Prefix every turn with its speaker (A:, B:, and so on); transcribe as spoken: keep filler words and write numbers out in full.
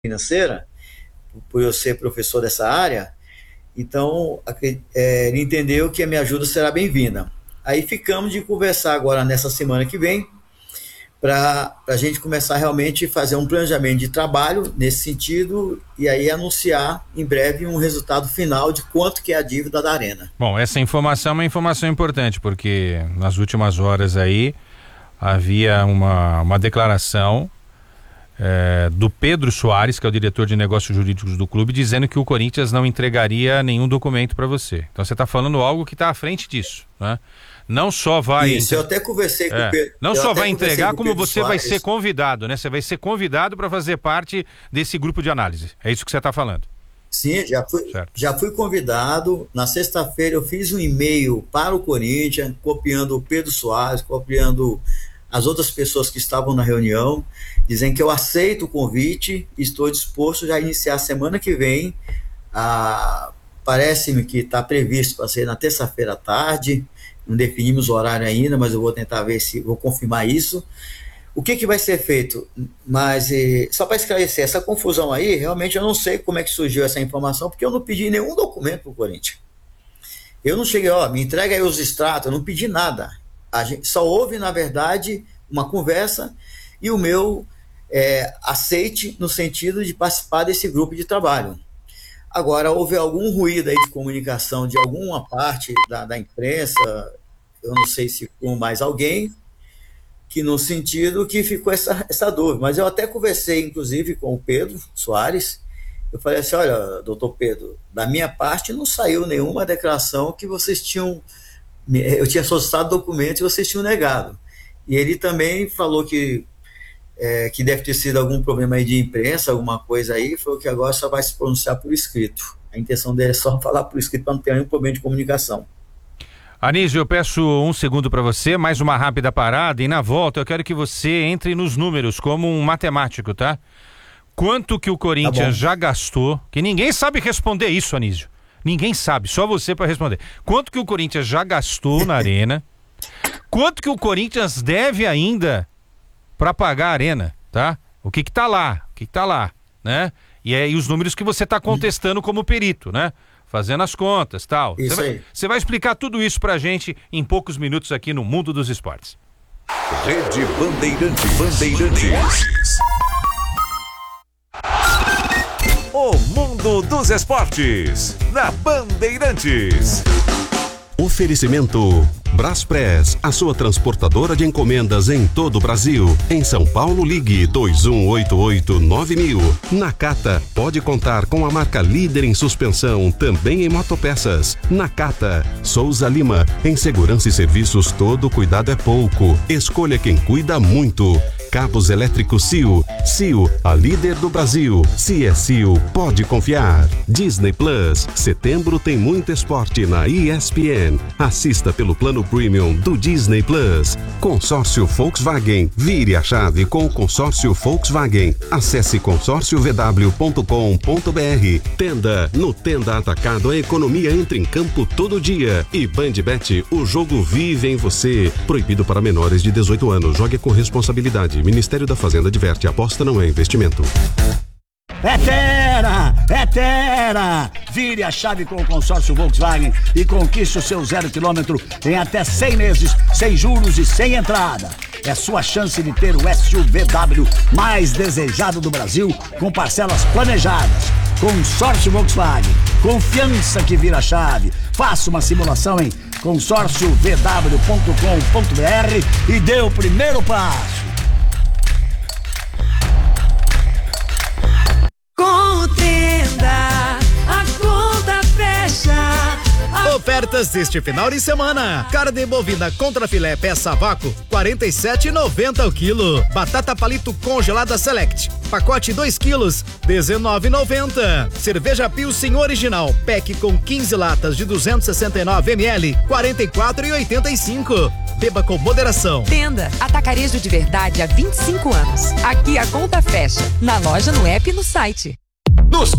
A: financeira, por eu ser professor dessa área. Então, é, ele entendeu que a minha ajuda será bem-vinda. Aí ficamos de conversar agora nessa semana que vem, para a gente começar realmente a fazer um planejamento de trabalho nesse sentido e aí anunciar em breve um resultado final de quanto que é a dívida da Arena.
B: Bom, essa informação é uma informação importante, porque nas últimas horas aí havia uma, uma declaração é, do Pedro Soares, que é o diretor de negócios jurídicos do clube, dizendo que o Corinthians não entregaria nenhum documento para você. Então você está falando algo que está à frente disso, né? Não só vai...
A: Isso, eu até conversei com
B: é,
A: o Pedro.
B: Não só vai entregar, como você
A: Soares.
B: vai ser convidado, né? Você vai ser convidado para fazer parte desse grupo de análise. É isso que você está falando.
A: Sim, já fui, já fui convidado. Na sexta-feira eu fiz um e-mail para o Corinthians, copiando o Pedro Soares, copiando as outras pessoas que estavam na reunião, dizendo que eu aceito o convite e estou disposto já a iniciar a semana que vem. Ah, parece-me que está previsto para ser na terça-feira à tarde. Não definimos o horário ainda, mas eu vou tentar ver se vou confirmar isso. O que, que vai ser feito? Mas eh, só para esclarecer, essa confusão aí, realmente eu não sei como é que surgiu essa informação, porque eu não pedi nenhum documento para o Corinthians. Eu não cheguei, ó, me entrega aí os extratos, eu não pedi nada. A gente, só houve, na verdade, uma conversa e o meu é, aceite no sentido de participar desse grupo de trabalho. Agora, houve algum ruído aí de comunicação de alguma parte da, da imprensa, eu não sei se com mais alguém, que no sentido que ficou essa, essa dúvida. Mas eu até conversei, inclusive, com o Pedro Soares. Eu falei assim, olha, doutor Pedro, da minha parte não saiu nenhuma declaração que vocês tinham... Eu tinha solicitado documentos e vocês tinham negado. E ele também falou que É, que deve ter sido algum problema aí de imprensa, alguma coisa aí, falou que agora só vai se pronunciar por escrito. A intenção dele é só falar por escrito para não ter nenhum problema de comunicação.
B: Anísio, eu peço um segundo para você, mais uma rápida parada, e na volta eu quero que você entre nos números como um matemático, tá? Quanto que o Corinthians
A: tá
B: já gastou, que ninguém sabe responder isso, Anísio. Ninguém sabe, só você para responder. Quanto que o Corinthians já gastou na Arena, quanto que o Corinthians deve ainda para pagar a Arena, tá? O que que tá lá, o que que tá lá, né? E aí os números que você tá contestando como perito, né? Fazendo as contas, tal.
A: Isso
B: você
A: aí.
B: Vai, você vai explicar tudo isso pra gente em poucos minutos aqui no Mundo dos Esportes.
C: Rede Bandeirantes. Bandeirantes. O Mundo dos Esportes, na Bandeirantes.
D: Oferecimento Braspress, a sua transportadora de encomendas em todo o Brasil. Em São Paulo, ligue dois um oito oito nove mil. Nakata, pode contar com a marca líder em suspensão, também em motopeças. Nakata. Souza Lima, em segurança e serviços todo cuidado é pouco. Escolha quem cuida muito. Cabos elétricos C I O. C I O, a líder do Brasil. Se é C I O, pode confiar. Disney Plus. Setembro tem muito esporte na E S P N. Assista pelo plano Premium do Disney Plus. Consórcio Volkswagen. Vire a chave com o consórcio Volkswagen. Acesse consórcio v w ponto com ponto b r. Tenda. No Tenda Atacado, a economia entra em campo todo dia. E Bandbet, o jogo vive em você. Proibido para menores de dezoito anos. Jogue com responsabilidade. Ministério da Fazenda adverte, aposta não é investimento.
E: É Tera! É Tera! Vire a chave com o consórcio Volkswagen e conquiste o seu zero quilômetro em até cem meses, sem juros e sem entrada. É sua chance de ter o S U V W mais desejado do Brasil, com parcelas planejadas. Consórcio Volkswagen. Confiança que vira chave. Faça uma simulação em consórcio v w ponto com ponto b r e dê o primeiro passo.
F: Contenda, a conta fecha. A...
G: Ofertas deste final de semana: carne bovina contra filé peça a vácuo, quarenta e sete reais e noventa centavos o quilo. Batata palito congelada Select, pacote dois quilos, dezenove reais e noventa centavos. Cerveja Pilsen original, pack com quinze latas de duzentos e sessenta e nove mililitros, quarenta e quatro reais e oitenta e cinco centavos. Beba com moderação.
H: Tenda, atacarejo de verdade há vinte e cinco anos. Aqui a conta fecha. Na loja, no app e no site.